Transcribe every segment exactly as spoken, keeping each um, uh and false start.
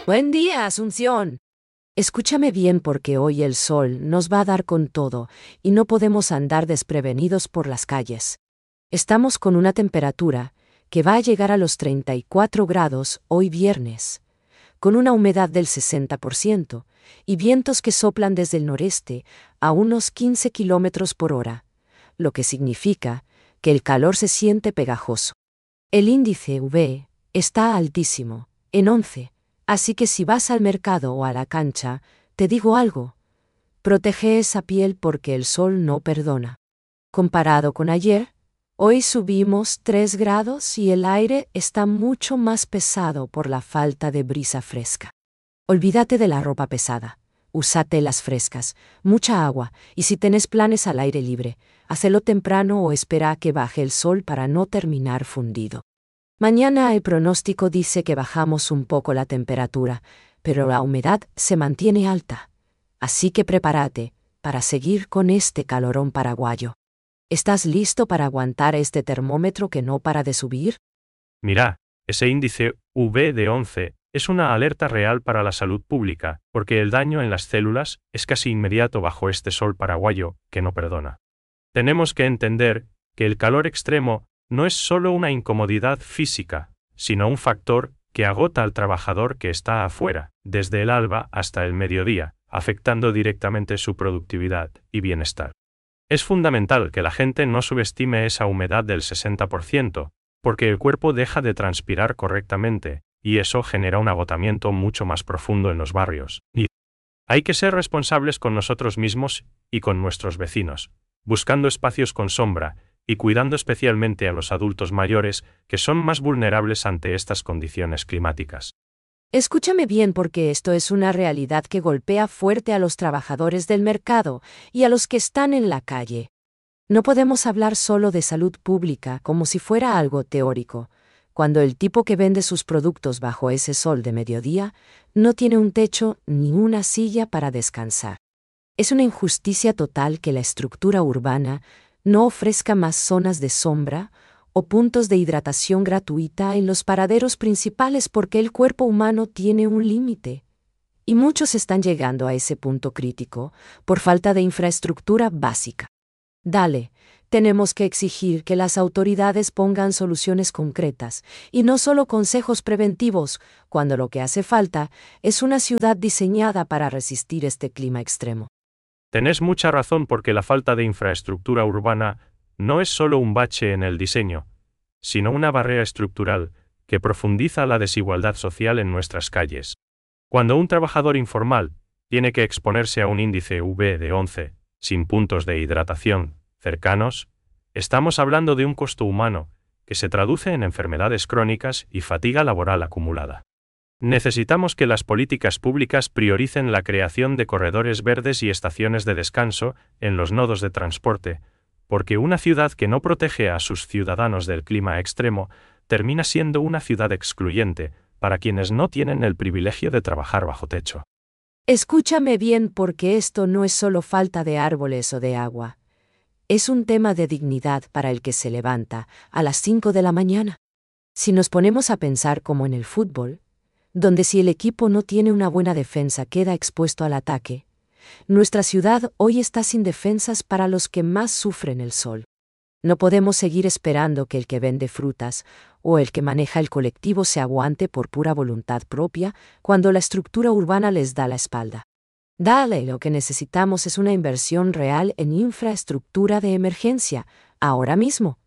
Buen día, Asunción. Escúchame bien porque hoy el sol nos va a dar con todo y no podemos andar desprevenidos por las calles. Estamos con una temperatura que va a llegar a los treinta y cuatro grados hoy viernes, con una humedad del sesenta por ciento y vientos que soplan desde el noreste a unos quince kilómetros por hora, lo que significa que el calor se siente pegajoso. El índice U V está altísimo, en once. Así que si vas al mercado o a la cancha, te digo algo. Protege esa piel porque el sol no perdona. Comparado con ayer, hoy subimos tres grados y el aire está mucho más pesado por la falta de brisa fresca. Olvídate de la ropa pesada. Usa telas frescas, mucha agua y si tenés planes al aire libre, hacelo temprano o espera a que baje el sol para no terminar fundido. Mañana el pronóstico dice que bajamos un poco la temperatura, pero la humedad se mantiene alta. Así que prepárate para seguir con este calorón paraguayo. ¿Estás listo para aguantar este termómetro que no para de subir? Mira, ese índice U V de once es una alerta real para la salud pública, porque el daño en las células es casi inmediato bajo este sol paraguayo que no perdona. Tenemos que entender que el calor extremo no es solo una incomodidad física, sino un factor que agota al trabajador que está afuera, desde el alba hasta el mediodía, afectando directamente su productividad y bienestar. Es fundamental que la gente no subestime esa humedad del sesenta por ciento, porque el cuerpo deja de transpirar correctamente, y eso genera un agotamiento mucho más profundo en los barrios. Y hay que ser responsables con nosotros mismos y con nuestros vecinos, buscando espacios con sombra, y cuidando especialmente a los adultos mayores que son más vulnerables ante estas condiciones climáticas. Escúchame bien porque esto es una realidad que golpea fuerte a los trabajadores del mercado y a los que están en la calle. No podemos hablar solo de salud pública como si fuera algo teórico, cuando el tipo que vende sus productos bajo ese sol de mediodía no tiene un techo ni una silla para descansar. Es una injusticia total que la estructura urbana no ofrezca más zonas de sombra o puntos de hidratación gratuita en los paraderos principales porque el cuerpo humano tiene un límite. Y muchos están llegando a ese punto crítico por falta de infraestructura básica. Dale, tenemos que exigir que las autoridades pongan soluciones concretas y no solo consejos preventivos, cuando lo que hace falta es una ciudad diseñada para resistir este clima extremo. Tenés mucha razón porque la falta de infraestructura urbana no es solo un bache en el diseño, sino una barrera estructural que profundiza la desigualdad social en nuestras calles. Cuando un trabajador informal tiene que exponerse a un índice U V de once, sin puntos de hidratación cercanos, estamos hablando de un costo humano que se traduce en enfermedades crónicas y fatiga laboral acumulada. Necesitamos que las políticas públicas prioricen la creación de corredores verdes y estaciones de descanso en los nodos de transporte, porque una ciudad que no protege a sus ciudadanos del clima extremo termina siendo una ciudad excluyente para quienes no tienen el privilegio de trabajar bajo techo. Escúchame bien porque esto no es solo falta de árboles o de agua. Es un tema de dignidad para el que se levanta a las cinco de la mañana. Si nos ponemos a pensar como en el fútbol, donde si el equipo no tiene una buena defensa queda expuesto al ataque, nuestra ciudad hoy está sin defensas para los que más sufren el sol. No podemos seguir esperando que el que vende frutas o el que maneja el colectivo se aguante por pura voluntad propia cuando la estructura urbana les da la espalda. Dale, lo que necesitamos es una inversión real en infraestructura de emergencia, ahora mismo.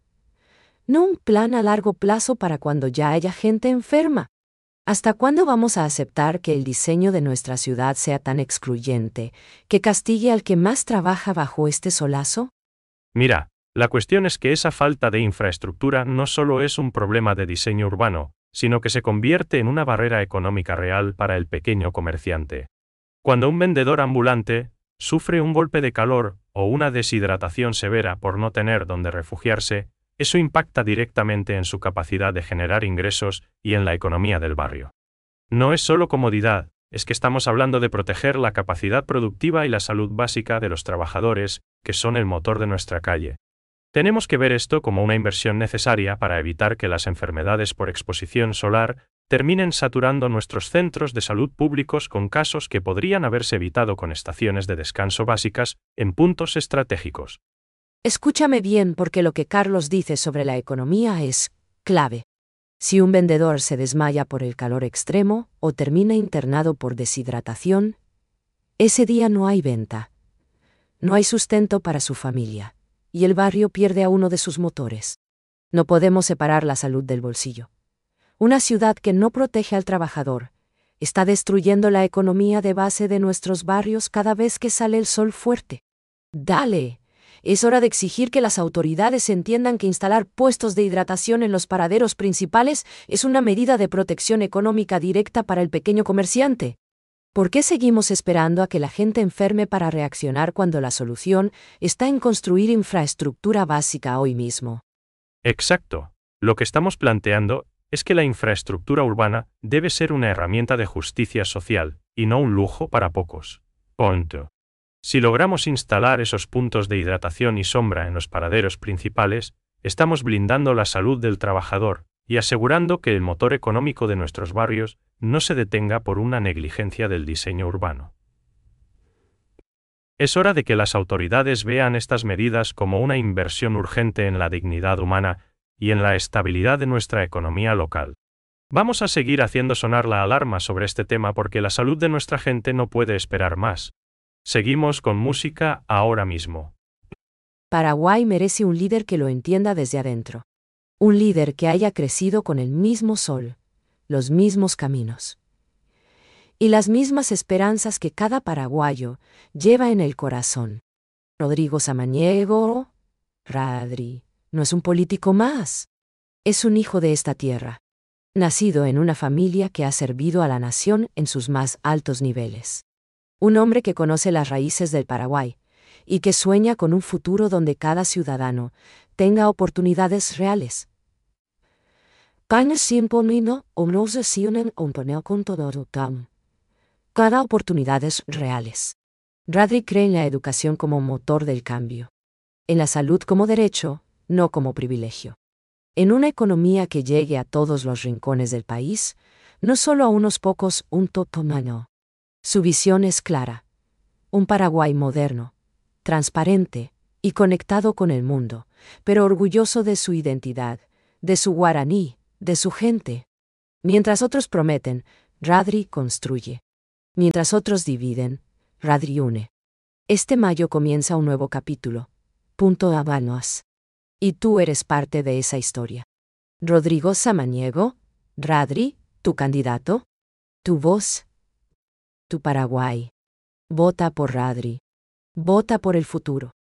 No un plan a largo plazo para cuando ya haya gente enferma. ¿Hasta cuándo vamos a aceptar que el diseño de nuestra ciudad sea tan excluyente, que castigue al que más trabaja bajo este solazo? Mira, la cuestión es que esa falta de infraestructura no solo es un problema de diseño urbano, sino que se convierte en una barrera económica real para el pequeño comerciante. Cuando un vendedor ambulante sufre un golpe de calor o una deshidratación severa por no tener donde refugiarse, eso impacta directamente en su capacidad de generar ingresos y en la economía del barrio. No es solo comodidad, es que estamos hablando de proteger la capacidad productiva y la salud básica de los trabajadores, que son el motor de nuestra calle. Tenemos que ver esto como una inversión necesaria para evitar que las enfermedades por exposición solar terminen saturando nuestros centros de salud públicos con casos que podrían haberse evitado con estaciones de descanso básicas en puntos estratégicos. Escúchame bien porque lo que Carlos dice sobre la economía es clave. Si un vendedor se desmaya por el calor extremo o termina internado por deshidratación, ese día no hay venta. No hay sustento para su familia, y el barrio pierde a uno de sus motores. No podemos separar la salud del bolsillo. Una ciudad que no protege al trabajador está destruyendo la economía de base de nuestros barrios cada vez que sale el sol fuerte. Dale. Es hora de exigir que las autoridades entiendan que instalar puestos de hidratación en los paraderos principales es una medida de protección económica directa para el pequeño comerciante. ¿Por qué seguimos esperando a que la gente enferme para reaccionar cuando la solución está en construir infraestructura básica hoy mismo? Exacto. Lo que estamos planteando es que la infraestructura urbana debe ser una herramienta de justicia social, y no un lujo para pocos. Punto. Si logramos instalar esos puntos de hidratación y sombra en los paraderos principales, estamos blindando la salud del trabajador y asegurando que el motor económico de nuestros barrios no se detenga por una negligencia del diseño urbano. Es hora de que las autoridades vean estas medidas como una inversión urgente en la dignidad humana y en la estabilidad de nuestra economía local. Vamos a seguir haciendo sonar la alarma sobre este tema porque la salud de nuestra gente no puede esperar más. Seguimos con música ahora mismo. Paraguay merece un líder que lo entienda desde adentro. Un líder que haya crecido con el mismo sol, los mismos caminos y las mismas esperanzas que cada paraguayo lleva en el corazón. Rodrigo Samaniego, Radri, no es un político más. Es un hijo de esta tierra, nacido en una familia que ha servido a la nación en sus más altos niveles. Un hombre que conoce las raíces del Paraguay y que sueña con un futuro donde cada ciudadano tenga oportunidades reales. Cada oportunidades reales. Radri cree en la educación como motor del cambio. En la salud como derecho, no como privilegio. En una economía que llegue a todos los rincones del país, no solo a unos pocos, un totomano. Su visión es clara. Un Paraguay moderno, transparente y conectado con el mundo, pero orgulloso de su identidad, de su guaraní, de su gente. Mientras otros prometen, Radri construye. Mientras otros dividen, Radri une. Este mayo comienza un nuevo capítulo. Punto Habanos. Y tú eres parte de esa historia. Rodrigo Samaniego, Radri, tu candidato, tu voz, tu Paraguay. Vota por Radri. Vota por el futuro.